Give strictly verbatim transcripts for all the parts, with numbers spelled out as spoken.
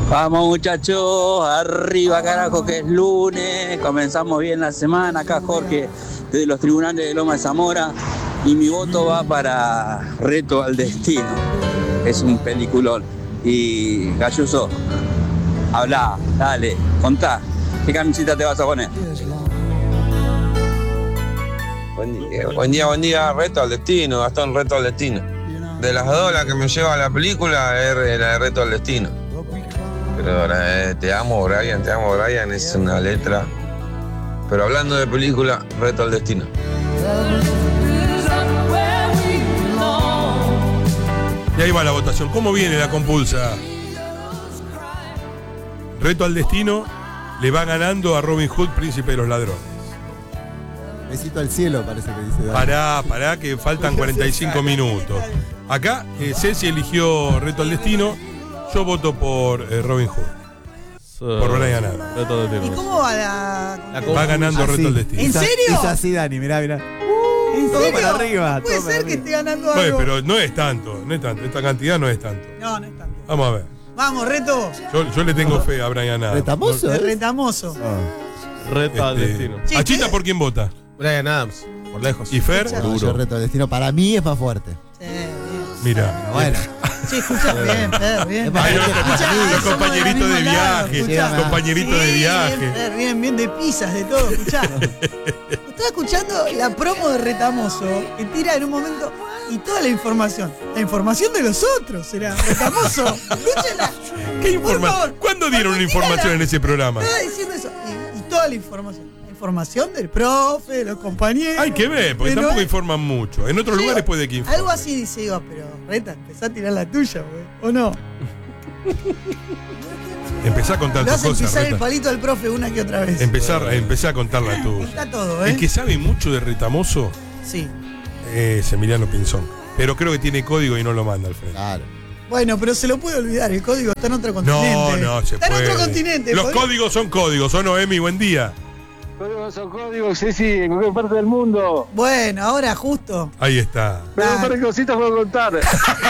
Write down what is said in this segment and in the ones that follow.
Vamos muchachos, arriba carajo que es lunes, comenzamos bien la semana, acá Jorge desde los tribunales de Loma de Zamora y mi voto va para Reto al Destino, es un peliculón. Y Galluso, habla, dale, contá, ¿qué camiseta te vas a poner? Buen día, buen día, buen día, Reto al Destino, Gastón, Reto al Destino. De las dos, la que me lleva a la película es la de Reto al Destino. Pero eh, te amo, Brian, te amo, Brian, es una letra. Pero hablando de película, Reto al Destino. Y ahí va la votación. ¿Cómo viene la compulsa? Reto al Destino le va ganando a Robin Hood, Príncipe de los Ladrones. Besito al cielo, parece que dice. Pará, pará, que faltan cuarenta y cinco minutos. Acá, eh, Ceci eligió Reto al Destino. Yo voto por eh, Robin Hood. So, por Brian Adams. ¿Y cómo va la...? la va ganando así. Reto al Destino. ¿En serio? Es así, Dani, mirá, mirá. Uh, ¿En todo serio? para arriba. Puede todo ser para que arriba. esté ganando Bueno, algo. pero no es tanto, no es tanto. Esta cantidad no es tanto. No, no es tanto. Vamos a ver. Vamos, Reto. Yo, yo le tengo fe a Brian Adams. ¿Retamoso? Es ¿eh? retamoso. Ah. Reto al Este, Destino. Sí, ¿Achita ¿qué? por quién vota? Brian Adams, por lejos. ¿Y Fer? No, yo Reto al Destino para mí es más fuerte. Sí, bien. Mira. Bueno. Sí, escucha bien, Fer, bien. Es más Ay, fuerte que los, para mí. los somos del compañeritos de mismo lado, viaje, escuchá. los compañeritos de Sí, Bien, viaje. Fer, bien, bien de pizzas, de todo, escuchá. Estaba escuchando la promo de Retamoso que tira en un momento y toda la información. La información de los otros será Retamoso. Escúchenla. ¿Qué Por informa- favor. ¿Cuándo dieron una información en ese programa? Estaba diciendo eso. Y, y toda la información. La información del profe, de los compañeros. Hay que ver, porque Pero tampoco es- informan mucho. En otros Sí, lugares puede que informen. Algo así dice, digo, pero Reta, empezá a tirar la tuya, güey. ¿O no? Empezá a contar Le tus vas a cosas, pisar el Reta. palito al profe una que otra vez. Empezar, empezá a contar la tuya. Está todo, ¿eh? El que sabe mucho de Retamoso Sí. es Emiliano Pinzón. Pero creo que tiene código y no lo manda al frente. Claro. Bueno, pero se lo puede olvidar, el código está en otro continente. No, no, se Está puede. en otro continente. Los podría- códigos son códigos, ¿o no, Emi? Buen día. Códigos son códigos, sí, sí, en cualquier parte del mundo. Bueno, ahora justo. Ahí está. Pero Dale. un par de cositas puedo contar.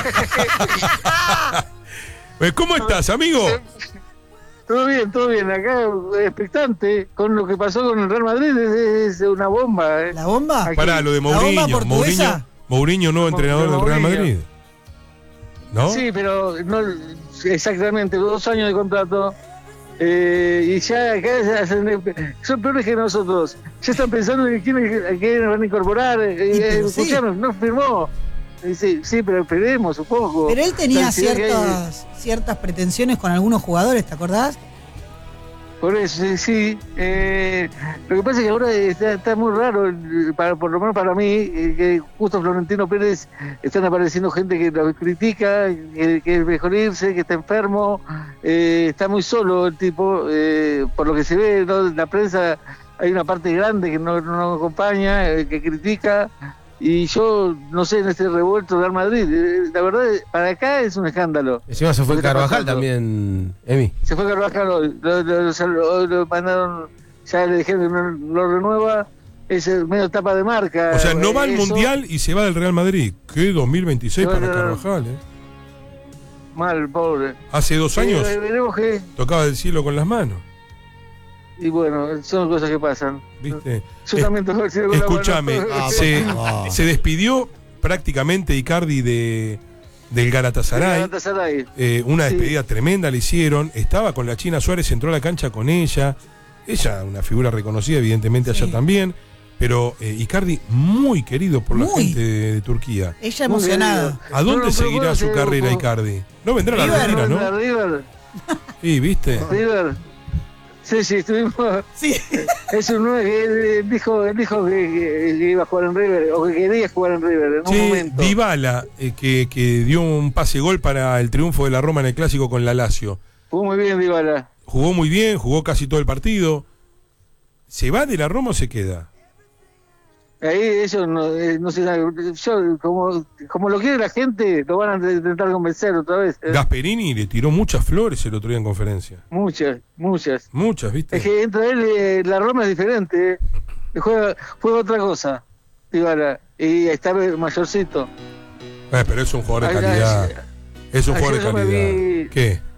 Eh, ¿Cómo estás, amigo? Todo bien, todo bien. Acá expectante con lo que pasó con el Real Madrid. Es, es una bomba. ¿eh? ¿La bomba? Aquí. Pará, lo de ¿La bomba Mourinho. portuguesa? Mourinho, Mourinho, nuevo Mo- entrenador del Real Mourinho. Madrid. ¿No? Sí, pero no exactamente, dos años de contrato. Eh, y ya acá se hacen- son peores que nosotros. Ya están pensando en quiénes quién van a incorporar. Eh, Y, pero eh, sí. escuchanos, no firmó. Eh, Sí, sí, pero esperemos un poco. Pero él tenía La ansiedad que hay- ciertas, ciertas pretensiones con algunos jugadores, ¿te acordás? Por eso, sí, sí. Eh, lo que pasa es que ahora está, está muy raro, eh, para, por lo menos para mí, eh, que justo Florentino Pérez están apareciendo gente que lo critica, que, que es mejor irse, que está enfermo, eh, está muy solo el tipo, eh, por lo que se ve, ¿no? En la prensa hay una parte grande que no, no acompaña, eh, que critica, y yo no sé, en este revuelto de Real Madrid, eh, la verdad, para acá es un escándalo. Encima se fue Lo que está Carvajal pasando. también, Emi. Se fue Carvajal hoy, lo, lo- lo- lo mandaron, ya le dijeron que no lo renueva, es el medio tapa de marca. O sea, no va al Eso, Mundial y se va del Real Madrid. ¿Qué dos mil veintiséis No, para no, no. Carvajal, eh? Mal, pobre. Hace dos años Eh, veremos que, tocaba el cielo con las manos, y bueno, son cosas que pasan. ¿viste? Yo Es- también tengo que decir con la Escúchame, mano. Ah, se, ah. se despidió prácticamente Icardi de, del Galatasaray. Galatasaray. Eh, una Sí. despedida tremenda le hicieron. Estaba con la China Suárez, entró a la cancha con ella. Ella, una figura reconocida, evidentemente, allá Sí. también. Pero eh, Icardi, muy querido por la Muy. gente de, de Turquía. Ella Muy emocionada. querido. ¿A dónde No, no, pero seguirá bueno, su sí, carrera, como- Icardi? No vendrá a la River, Argentina, River, ¿no? River, Sí, ¿viste? River. Sí, sí, estuvimos. Sí. Es un nueve que él dijo, él dijo que, que- que iba a jugar en River, o que quería jugar en River en un Sí, momento. Dybala, eh, que, que dio un pase gol para el triunfo de la Roma en el Clásico con la Lazio. Fue muy bien, Dybala. Jugó muy bien, jugó casi todo el partido. ¿Se va de la Roma o se queda? Ahí ellos no, eh, no sé, yo como, como lo quiere la gente, lo van a intentar convencer otra vez. eh. Gasperini le tiró muchas flores el otro día en conferencia. Muchas, muchas. Muchas, ¿viste? Es que entre él eh, la Roma es diferente, eh. juega, juega otra cosa, Dybala, y está mayorcito. Eh, pero es un jugador de Ay, calidad. ay, Es un ayer jugador de yo me calidad. vi- ¿Qué?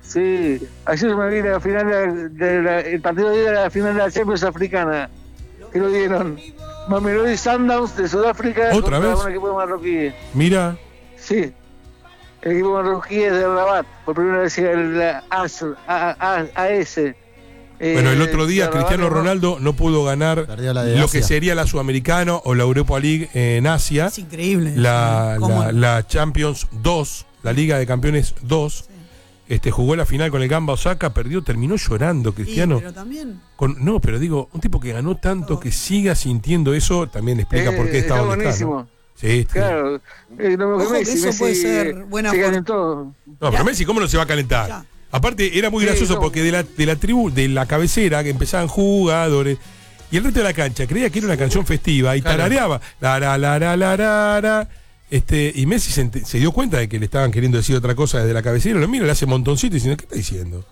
Sí, ayer me vi la final de, de la, el partido de ida de la final de la Champions africana, que lo dieron Mamelodi Sundowns de Sudáfrica ¿Otra contra vez? un equipo marroquí. Mira, Sí, el equipo marroquí es de Rabat, por primera vez llega el A S. A, A, AS. Eh, bueno, el otro día de Rabat, Cristiano ¿no? Ronaldo no pudo ganar Perdió la de lo Asia. que sería la Sudamericana o la Europa League en Asia. Es increíble. La, ¿Cómo? la, la Champions dos, la Liga de Campeones dos, este, jugó la final con el Gamba Osaka, perdió, terminó llorando Sí, Cristiano. pero también. Con, no, pero digo, un tipo que ganó tanto, que siga sintiendo eso, también explica Eh, por qué está está donde está, ¿no? buenísimo. Sí, sí. Claro, eh, lo Ojo que que Messi, eso Messi, puede ser eh, buena se for- calentó. No, pero Messi, ¿cómo no se va a calentar? Ya. Aparte, era muy Sí, gracioso no. porque de la, de la tribu, de la cabecera, que empezaban jugadores, y el resto de la cancha creía que era una canción festiva y Claro. tarareaba. La, la, la, la, la, la, la. Este, y Messi se, ent- se dio cuenta de que le estaban queriendo decir otra cosa desde la cabecera. Lo mira, le hace montoncito y diciendo, ¿qué está diciendo?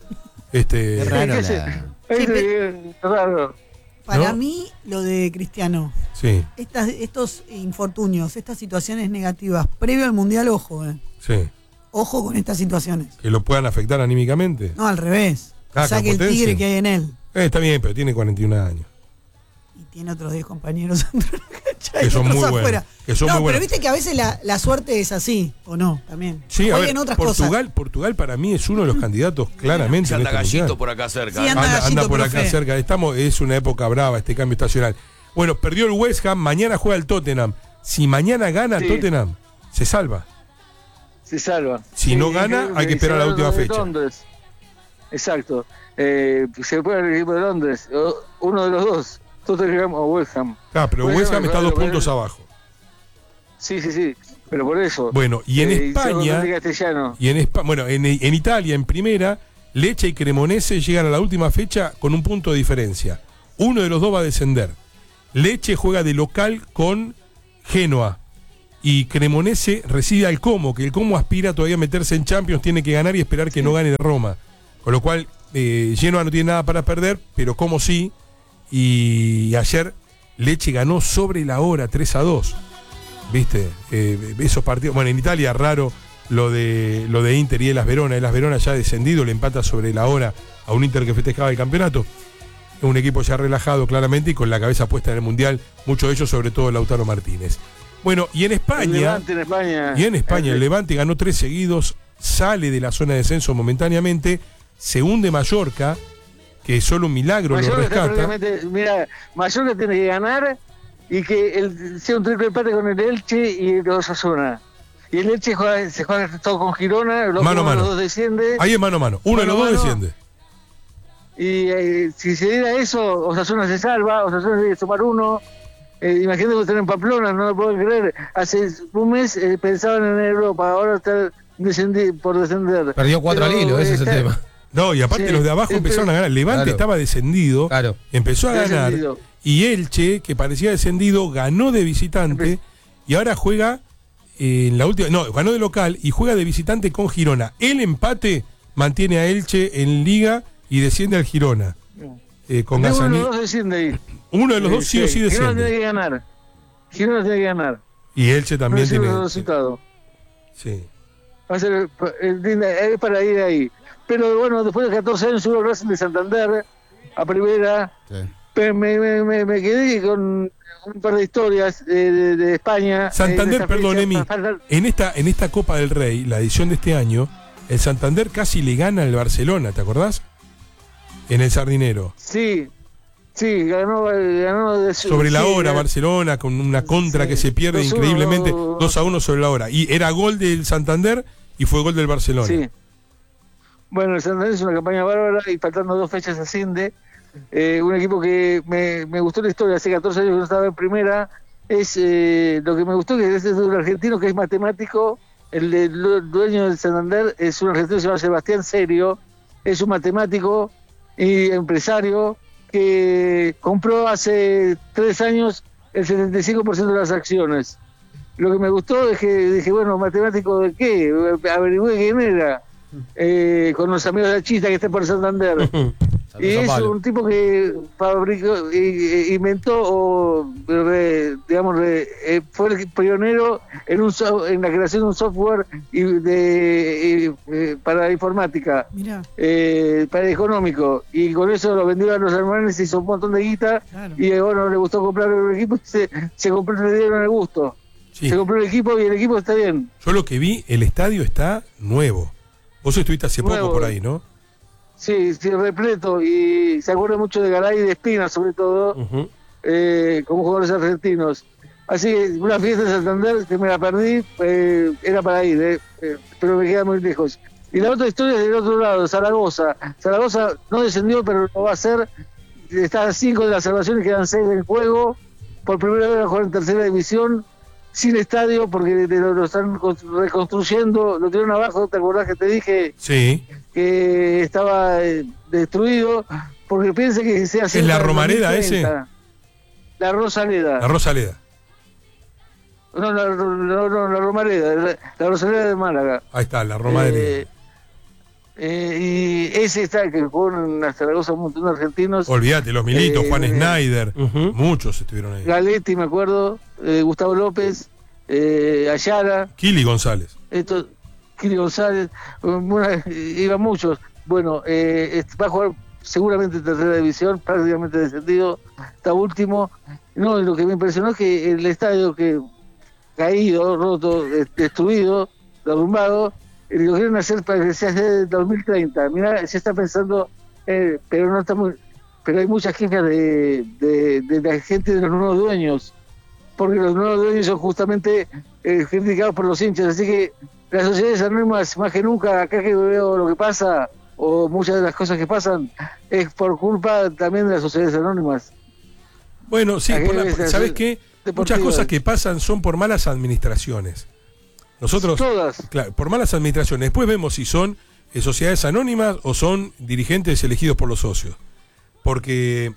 Este, Qué raro ¿Qué la- Es Sí, eh, raro. Para ¿No? mí, lo de Cristiano, sí, estas, estos infortunios, estas situaciones negativas, previo al Mundial, ojo, eh. sí. Ojo con estas situaciones. Que lo puedan afectar anímicamente. No, al revés. Ah, O sea que que el potencien. tigre que hay en él. Eh, está bien, pero tiene cuarenta y un años. Y tiene otros diez compañeros dentro de la cancha Que y son otros muy buenos, afuera. que son no, muy pero buenos. viste que a veces la, la suerte es así, ¿o no? También. Sí, a ver, Jueguen otras Portugal, cosas. Portugal para mí es uno de los candidatos claramente. Se en anda este gallito mundial. por acá cerca. Sí, anda Anda, gallito, anda por acá profe. cerca. Estamos, es una época brava este cambio estacional. Bueno, perdió el West Ham, mañana juega el Tottenham. Si mañana gana Sí. Tottenham, se salva. Se salva. Si no gana, hay que esperar a la última de fecha. Londres. Exacto. Eh, se puede el equipo de Londres. O- Uno de los dos. Tottenham o West Ham. Ah, pero Bueno, West Ham está bueno, dos bueno. puntos abajo. Sí, sí, sí. Pero por eso. Bueno, y en Eh, España, solo castellano. y en Espa- bueno, en, en Italia, en primera, Lecce y Cremonese llegan a la última fecha con un punto de diferencia. Uno de los dos va a descender. Lecce juega de local con Genoa. Y Cremonese recibe al Como, que el Como aspira todavía a meterse en Champions, tiene que ganar y esperar que no gane de Roma. Con lo cual, eh, Genoa no tiene nada para perder, pero Como sí. Y ayer Lecce ganó sobre la hora, tres a dos. ¿Viste? Eh, esos partidos. Bueno, en Italia, raro lo de lo de Inter y Elas Verona. Elas Verona ya descendido, le empata sobre la hora a un Inter que festejaba el campeonato. Es un equipo ya relajado, claramente, y con la cabeza puesta en el Mundial. Muchos de ellos, sobre todo Lautaro Martínez. Bueno, y en El España. Levante en España. Y en España, el Eh, Levante ganó tres seguidos, sale de la zona de descenso momentáneamente, se hunde Mallorca, que solo un milagro lo Mallorca está rescata. prácticamente- Mira, Mallorca tiene que ganar y que el, sea un triple empate con el Elche y el Osasuna. Y el Elche juega, se juega todo con Girona, los, Mano a uno de mano. los dos desciende. Ahí es mano a mano. Uno de Mano los a dos mano. desciende. Y eh, si se diera eso, Osasuna se salva, Osasuna tiene que sumar uno. Eh, imagínate que están en Pamplona, no lo puedo creer. Hace un mes eh, pensaban en Europa, ahora están descendi- por descender. Perdió cuatro al Pero, hilo, ese es el está- tema. No, y aparte Sí, los de abajo sí, empezaron pero- a ganar. Levante Claro. estaba descendido, Claro. empezó a ganar. Descendido. Y Elche, que parecía descendido, ganó de visitante. Y ahora juega eh, en la última. No, ganó de local y juega de visitante con Girona. El empate mantiene a Elche en Liga y desciende al Girona. Eh, con Uno de Gazzani. los dos desciende ahí. Uno de los dos sí o sí Girona tiene desciende. que ganar. Girona tiene que ganar. Y Elche también no sirve tiene. el resultado. Sí. Va a ser el- el- es para ir ahí. Pero bueno, después de catorce años subo Racing de Santander a primera. Sí. Pero me, me, me, me quedé con un par de historias de, de- de España. Santander, Eh, de esa perdón, fecha. Emi. Falta- En esta, en esta Copa del Rey, la edición de este año, el Santander casi le gana al Barcelona, ¿te acordás? En el Sardinero. Sí, sí, ganó, ganó de su- Sobre la sí, hora, ganó- Barcelona, con una contra Sí. que se pierde dos a uno. increíblemente, dos a uno sobre la hora. Y era gol del Santander y fue gol del Barcelona. Sí. Bueno, el Santander es una campaña bárbara y faltando dos fechas asciende. Eh, un equipo que me, me gustó la historia, hace catorce años que no estaba en primera. Es eh, lo que me gustó que es de un argentino que es matemático. El, de- el dueño del Santander es un argentino que se llama Sebastián Serio. Es un matemático y empresario que compró hace tres años el setenta y cinco por ciento de las acciones. Lo que me gustó es que dije, bueno, matemático de qué, averigüé quién era, eh, con los amigos de la chista que está por Santander. Y es Pablo. un tipo que fabricó, eh, inventó o, re, digamos, re, eh, fue el pionero en, un, so- en la creación de un software y de, eh, eh, para informática, Mirá, eh, para económico. Y con eso lo vendió a los hermanos y hizo un montón de guita. claro. Y eh, bueno, le gustó comprar el equipo y se, se compró, le dieron el gusto. Sí. Se compró el equipo y el equipo está bien. Yo lo que vi, el estadio está nuevo. Vos estuviste hace Nuevo. poco por ahí, ¿no? Sí, sí, repleto. Y se acuerda mucho de Garay y de Espina, sobre todo. Ujú. eh, como jugadores argentinos. Así que una fiesta de Santander que me la perdí, eh, era para ir, eh, eh, pero me queda muy lejos. Y la otra historia es del otro lado, Zaragoza. Zaragoza no descendió, pero lo va a hacer. Está a cinco de las salvaciones, quedan seis en juego. Por primera vez va a jugar en tercera división, sin estadio, porque lo, lo están reconstruyendo. Lo tiraron abajo, ¿te acordás que te dije Sí. que estaba eh, destruido? Porque piensa que sea así. ¿Es la para el Romareda dos mil treinta. La Rosaleda. La Rosaleda. No, la, no, no, la Romareda, la, la Rosaleda de Málaga. Ahí está, la Roma de Eh, eh, y ese está que jugó en la Zaragoza un montón de argentinos. Olvídate, los Militos, eh, Juan eh, Snyder, Ujú. muchos estuvieron ahí. Galetti, me acuerdo, eh, Gustavo López, eh, Ayala, Kili González. esto, Kiri González, una- iban muchos. Bueno, eh, est- va a jugar seguramente en tercera división, prácticamente descendido, está último. No, y lo que me impresionó es que el estadio que caído, roto, de- destruido, derrumbado, eh, lo quieren hacer para que sea de dos mil treinta. Mirá, se está pensando, eh, pero no está muy, pero hay muchas quejas de, de, de la gente de los nuevos dueños, porque los nuevos dueños son justamente eh, criticados por los hinchas, así que las sociedades anónimas, más que nunca, acá que veo lo que pasa, o muchas de las cosas que pasan, es por culpa también de las sociedades anónimas. Bueno, sí, Aquí por la- ves, ¿sabes es- qué? Muchas deportivas. cosas que pasan son por malas administraciones. Nosotros, Todas. claro, por malas administraciones. Después vemos si son eh, sociedades anónimas o son dirigentes elegidos por los socios. Porque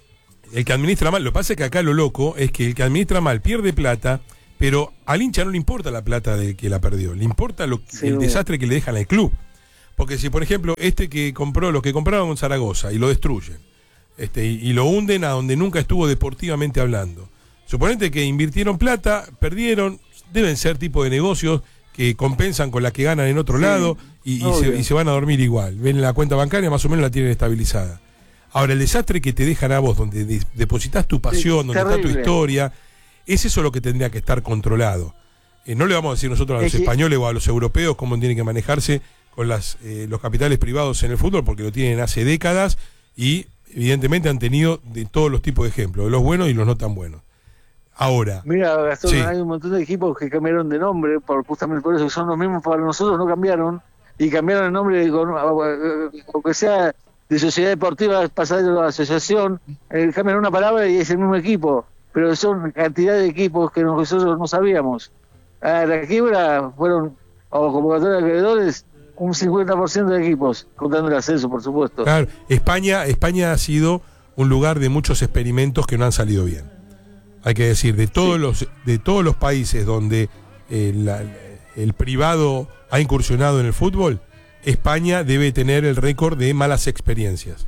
el que administra mal, lo que pasa es que acá lo loco es que el que administra mal pierde plata, pero al hincha no le importa la plata de que la perdió, le importa lo, Sí, el obvio. desastre que le dejan al club. Porque si, por ejemplo, este que compró, los que compraron en Zaragoza y lo destruyen, este, y, y lo hunden a donde nunca estuvo deportivamente hablando. Suponete que invirtieron plata, perdieron, deben ser tipo de negocios que compensan con la que ganan en otro Sí, lado y, y se, obvio. y se van a dormir igual. Ven la cuenta bancaria, más o menos la tienen estabilizada. Ahora, el desastre que te dejan a vos, donde de- depositas tu pasión, Sí, donde está tu terrible. historia, es eso lo que tendría que estar controlado. Eh, no le vamos a decir nosotros a los Es que- españoles o a los europeos cómo tienen que manejarse con las eh, los capitales privados en el fútbol, porque lo tienen hace décadas y evidentemente han tenido de todos los tipos de ejemplos, de los buenos y los no tan buenos. Ahora, Mira, Gastón, Sí. hay un montón de equipos que cambiaron de nombre, por justamente por eso, que son los mismos para nosotros, no cambiaron, y cambiaron el nombre, con, aunque sea de sociedad deportiva, pasar de la asociación, eh, cambian una palabra y es el mismo equipo, pero son cantidad de equipos que nosotros no sabíamos. A la quiebra fueron, o convocatoria de acreedores, un cincuenta por ciento de equipos, contando el ascenso, por supuesto. claro, España, España ha sido un lugar de muchos experimentos que no han salido bien. Hay que decir, de todos Sí. los de todos los países donde eh, la- el privado ha incursionado en el fútbol, España debe tener el récord de malas experiencias.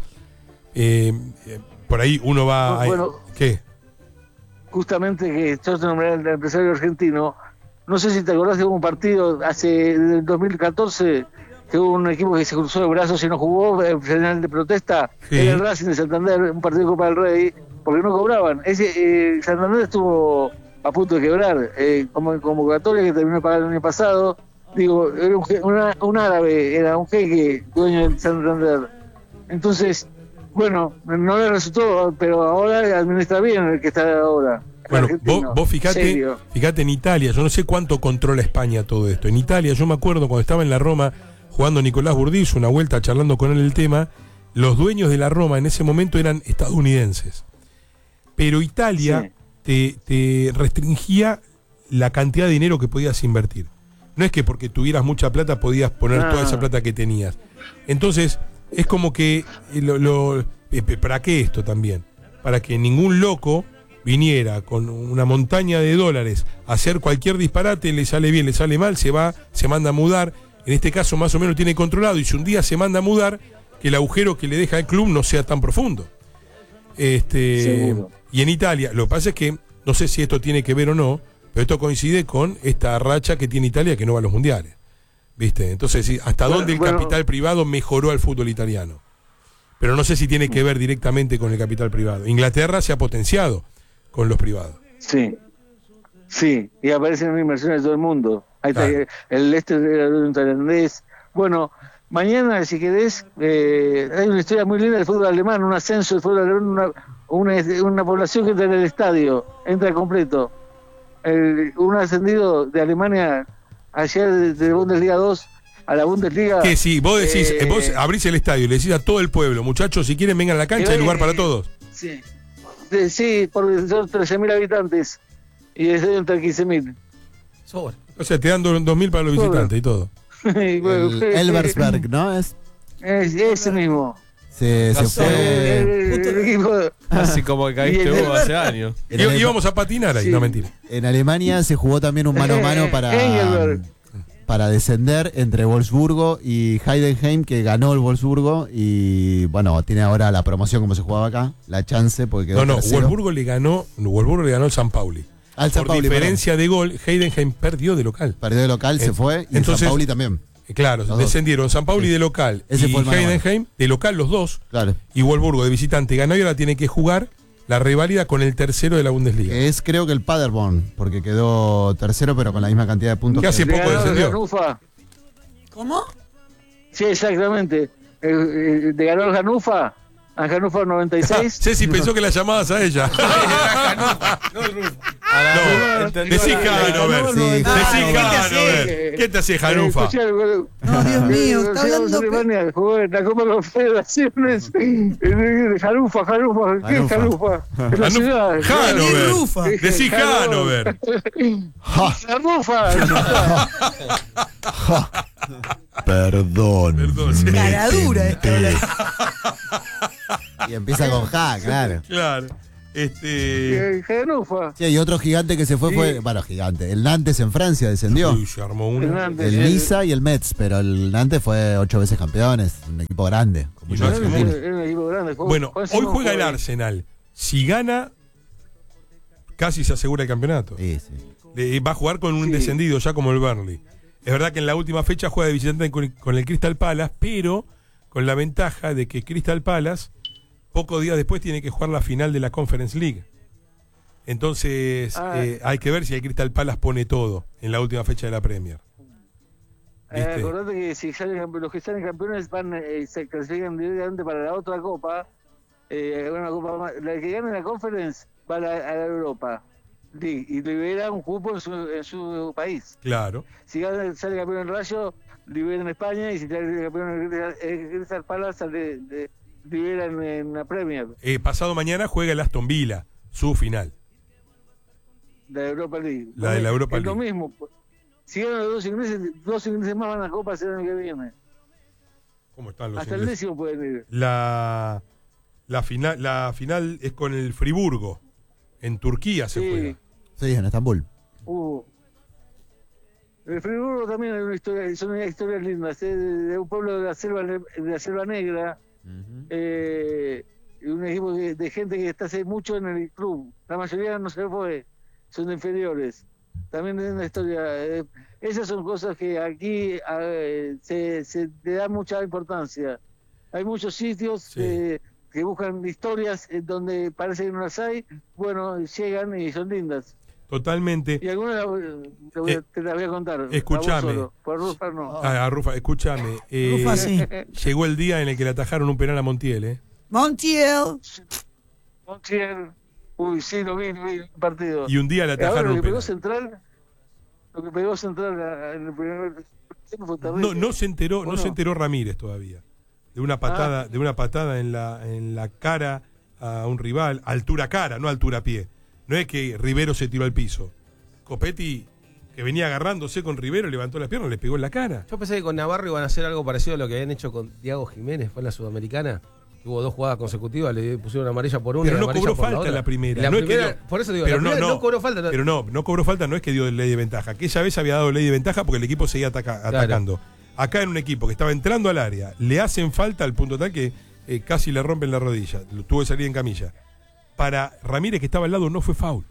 Eh, eh, por ahí uno va a... Bueno. ¿Qué? Justamente que yo te nombré al empresario argentino, no sé si te acordás de un partido hace del dos mil catorce que hubo un equipo que se cruzó de brazos y no jugó en final de protesta, Sí. era el Racing de Santander, un partido de Copa del Rey, porque no cobraban. Ese eh, Santander estuvo a punto de quebrar, eh, como en convocatoria que terminó de pagar el año pasado. Digo, era un, je- una- un árabe, era un jeque dueño del Santander. Entonces, bueno, no le resultó, pero ahora administra bien el que está ahora. el Bueno, vos, argentino. vos fijate, Serio. fijate en Italia, yo no sé cuánto controla España todo esto. En Italia, yo me acuerdo cuando estaba en la Roma jugando Nicolás Burdizo, una vuelta charlando con él el tema, los dueños de la Roma en ese momento eran estadounidenses. Pero Italia te, te restringía la cantidad de dinero que podías invertir. No es que porque tuvieras mucha plata podías poner Ah. toda esa plata que tenías. Entonces, es como que, eh, lo, lo- eh, ¿para qué esto también? Para que ningún loco viniera con una montaña de dólares a hacer cualquier disparate, le sale bien, le sale mal, se va, se manda a mudar. En este caso más o menos tiene controlado, y si un día se manda a mudar, que el agujero que le deja el club no sea tan profundo. Este, Seguro. y en Italia, lo que pasa es que, no sé si esto tiene que ver o no, pero esto coincide con esta racha que tiene Italia que no va a los mundiales. ¿Viste? Entonces, sí, ¿hasta Bueno, dónde el bueno. capital privado mejoró al fútbol italiano? Pero no sé si tiene que ver directamente con el capital privado. Inglaterra se ha potenciado con los privados. Sí, sí, y aparecen inversiones de todo el mundo. Ahí está, Claro. el este era de un tailandés. Bueno, mañana, si querés, eh, hay una historia muy linda del fútbol alemán, un ascenso del fútbol alemán, una, una, una población que entra en el estadio, entra completo. El- un ascendido de Alemania ayer de, de Bundesliga dos a la Bundesliga. Que si vos decís, eh, vos abrís el estadio y le decís a todo el pueblo, muchachos, si quieren vengan a la cancha, hay lugar para todos. Sí, sí, sí, porque son trece mil habitantes y el estadio entra quince mil. Sobra. O sea, te dan dos mil para los Todo. visitantes y todo. El Elversberg, ¿no? Es, Es ese mismo. se, se Pasó. fue. El, el equipo. Así como que caíste Y el- vos hace años. En, Y, Alema- íbamos a patinar ahí, Sí. no mentira. en Alemania se jugó también un mano a mano para, Engelberg. para descender entre Wolfsburgo y Heidenheim, que ganó el Wolfsburgo y bueno, tiene ahora la promoción como se jugaba acá, la chance porque quedó No, no, tercero. Wolfsburgo le ganó, Wolfsburgo le ganó al San Pauli. Al San Por Pauli, diferencia de gol, Heidenheim perdió de local. perdió de local, se En- fue y entonces- el San Pauli también. Eh, Claro, Los dos. descendieron San Pauli de local Ese y fue el mano a mano. Heidenheim de local los dos. Claro. Y Wolfsburgo de visitante ganó y ahora tiene que jugar la reválida con el tercero de la Bundesliga. Que es creo que el Paderborn, porque quedó tercero pero con la misma cantidad de puntos. ¿Qué hace Le poco ganó descendió? el Hannover. ¿Cómo? Sí, exactamente. Eh, eh, Le ganó el Janufa a Janufa noventa y seis. Ceci pensó que la llamabas a ella. No, Entendí. decí Ahora, Hanover. Sí, Decí ¿qué te Hanover. hace? ¿Qué te hace Hanufa? No, Dios mío, está hablando. Alemania, jugó en la Copa Confederaciones. Janufa, Janufa, ¿qué es Janufa. Janufa? Es la ciudad. Hanover. Rufa. Decí Hanover. Janufa. Perdón. Perdón, sí. Caradura esta hora. Y empieza con Ja, claro. Claro. Este. Janufa. Sí, y otro gigante que se fue fue, bueno, gigante. El Nantes en Francia descendió. Uy, se armó una. Hernández. El Niza y el Metz, pero el Nantes fue ocho veces campeones, un equipo grande. Con Y muchos no hace argentinos. Era un equipo grande. Jugó- Bueno, jugó hoy encima, juega el jugó- Arsenal. Si gana, casi se asegura el campeonato. Sí, sí. Le- Va a jugar con un Sí. descendido ya como el Burnley. Es verdad que en la última fecha juega de visitante con, con el Crystal Palace, pero con la ventaja de que Crystal Palace, pocos días después, tiene que jugar la final de la Conference League. Entonces, Ah. eh, hay que ver si el Crystal Palace pone todo en la última fecha de la Premier. Eh, ¿Viste? acordate que si salen campe- los que salen campeones van eh, se clasifican directamente para la otra copa, eh, una copa más. La que gane la Conference va a la, a la Europa League y libera un cupo en su, en su país. Claro. Si gana, sale campeón en Rayo, libera en España, y si sale campeón en Crystal Palace, sale, de, libera en, en la Premier, Eh, pasado mañana juega el Aston Villa, su final. la Europa League. La de la Europa es lo League. mismo. pues. Si ganan los dos ingleses, dos ingleses más van a la copa el año que viene. ¿Cómo están los Hasta el ingleses? décimo pueden ir. La, la, final, la final es con el Friburgo. En Turquía se Sí. juega. Sí, en Estambul. Uh. El Friburgo también hay una historia, son historias lindas, ¿eh? de, de un pueblo de la selva, ne- de la selva negra, eh, y un equipo de, de gente que está hace mucho en el club. La mayoría no se fue, son de inferiores. También es una historia. eh, esas son cosas que aquí eh, se, se le da mucha importancia. Hay muchos sitios Sí. eh, que buscan historias en donde parece que no las hay. Bueno, llegan y son lindas. Totalmente. Y algunas la voy- te, voy a- Eh, te las voy a contar. escuchame. A vos solo, por Rufa no. Ah, Rufa, escúchame. eh, Rufa, sí. Llegó el día en el que le atajaron un penal a Montiel, ¿eh? Montiel. Montiel. Uy, sí, lo vi, lo vi, el partido. Y un día le Ahora atajaron lo un que pegó penal. Central, lo que pegó Central a- en el primer tiempo fue terrible. No, no se enteró, ¿O no no? se enteró Ramírez todavía. De una patada, de una patada en la, en la cara a un rival, altura cara, no altura pie. No es que Rivero se tiró al piso. Copetti, que venía agarrándose con Rivero, levantó las piernas, le pegó en la cara. Yo pensé que con Navarro iban a hacer algo parecido a lo que habían hecho con Diego Jiménez, fue en la Sudamericana. Hubo dos jugadas consecutivas, le pusieron amarilla por una Pero y no amarilla cobró por falta la, otra. la primera. La No es que primera- no- por eso digo, pero la no, primera no, no cobró falta. Pero no, no cobró falta, no es que dio ley de ventaja. Aquella vez había dado ley de ventaja porque el equipo seguía ataca- Claro. atacando. acá en un equipo que estaba entrando al área, le hacen falta al punto tal que eh, casi le rompen la rodilla, tuvo que salir en camilla. Para Ramírez, que estaba al lado, no fue foul.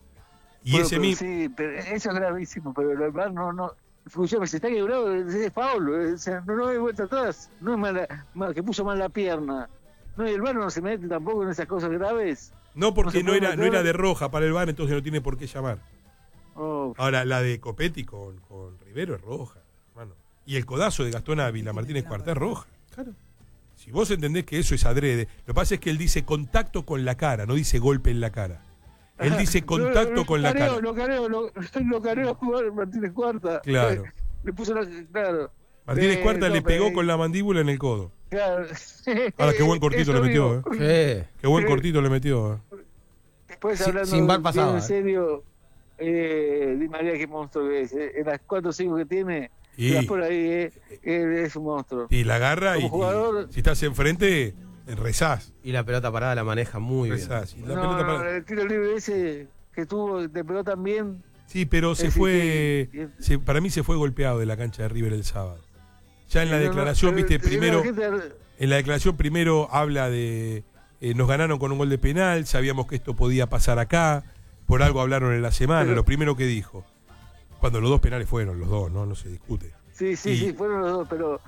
Y Bueno, ese pero mismo. sí, pero eso es gravísimo, pero el V A R no, no, escúchame, se está quebrado, es foul, o sea, no, no hay vuelta atrás, no es mala, mal, que puso mal la pierna. No, y el V A R no se mete tampoco en esas cosas graves. No, porque no no, se era, puede no era meter. de roja para el V A R, entonces no tiene por qué llamar. Oh, Ahora, la de Copetti con, con Rivero es roja, hermano. Y el codazo de Gastón Ávila Martínez Cuarta es roja. Claro. Si vos entendés que eso es adrede, lo que pasa es que él dice contacto con la cara, no dice golpe en la cara. Él dice contacto lo, lo, con la careo, cara. Lo careo, lo, lo careo Martínez Cuarta. Claro. Le puso la, claro. Martínez Eh, Cuarta no, le pegó eh, con la mandíbula en el codo. Claro. Ahora, qué buen cortito Eso le metió, digo. ¿eh? Sí. Qué buen cortito le metió. ¿eh? Después Sin- hablando sin bar bien pasaba, en eh. serio, eh, Di María qué monstruo que es. eh. En las cuatro o cinco que tiene, Y- las por ahí, eh, eh, es un monstruo. Y la agarra y, Como jugador- y si estás enfrente, rezás. Y la pelota parada la maneja muy bien. rezás. Y la No, pelota no, para- el tiro libre ese que tuvo, te pegó también. Sí, pero se Es fue. que- se- para mí se fue golpeado de la cancha de River el sábado. Ya en la No, no, declaración, pero- viste, pero primero. la gente- En la declaración primero habla de eh, nos ganaron con un gol de penal, sabíamos que esto podía pasar acá, por algo hablaron en la semana, Pero- lo primero que dijo. Cuando los dos penales fueron, los dos, no, no se discute. Sí, sí, Y- sí, fueron los dos, pero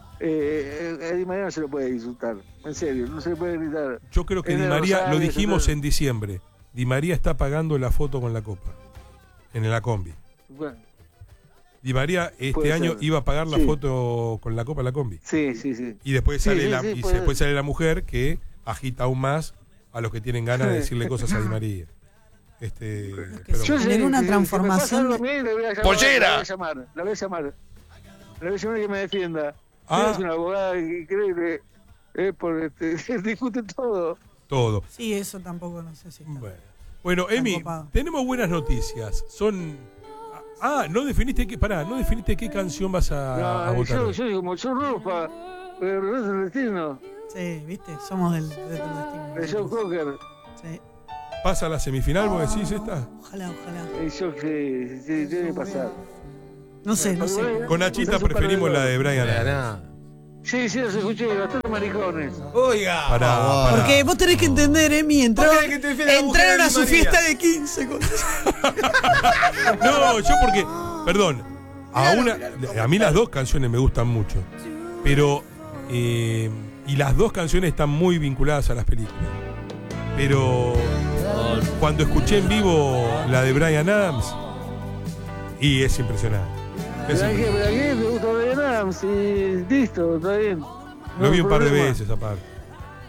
eh, a Di María no se lo puede insultar. En serio, no se le puede gritar. Yo creo que Es Di de María, Rosario, lo dijimos eso- en diciembre, Di María está pagando la foto con la copa, en la combi. Bueno, Di María este Puede año ser. iba a pagar la Sí. foto con la copa en la combi. sí, sí, sí. Y después Sí, sale sí, la, sí, y puede- después sale la mujer que agita aún más a los que tienen ganas de decirle cosas a Di María. Este, pero Yo bueno. sé- Generó una si- si me transformación pasa algo de- a mí, le voy a llamar, ¡Pollera! La voy a llamar, la voy a llamar. La voy a llamar y que me defienda. Ah. Es una abogada increíble. Eh, por este, discute todo. todo. Sí, eso tampoco no sé si está. Bueno, bueno Tan Emi, copado. tenemos buenas noticias. Son. Ah, no definiste qué. Pará, no definiste qué canción vas a, a No, votar. yo, hoy. yo digo, como yo ropa, pero no es el destino. Sí, viste, somos del, del destino. De Joe Cocker. Sí. ¿Pasa a la semifinal, vos decís esta? Ojalá, ojalá. Y yo sí, sí, tiene que pasar. No sé, no sé. Con Nachita preferimos la de Brian Para Adams. nada. Sí, sí, los escuché, bastante maricones. Oiga. Pará, favor. pará. Porque vos tenés que entender, Emi, entraron, ¿Vos querés que te defienda la mujer entraron de a Di su María? fiesta de quince. Con... No, yo porque. Perdón. A, una, a mí las dos canciones me gustan mucho. Pero. eh, y las dos canciones están muy vinculadas a las películas. Pero. Cuando escuché en vivo la de Brian Adams. Y es impresionante. Es ¿Pero a qué? impresionante. ¿Pero a qué? ¿Te gusta Brian Adams? Sí, listo, está bien. Lo No vi hay un par de problema. veces aparte.